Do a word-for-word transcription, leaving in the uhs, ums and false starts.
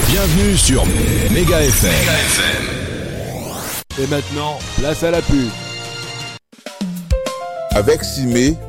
Bienvenue sur Méga F M. Et maintenant, place à la pub. Avec Simé,